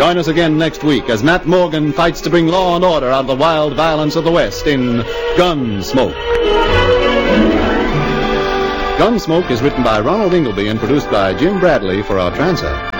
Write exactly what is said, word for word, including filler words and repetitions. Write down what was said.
Join us again next week as Matt Morgan fights to bring law and order out of the wild violence of the West in Gunsmoke. Gunsmoke is written by Ronald Ingleby and produced by Jim Bradley for our Transat.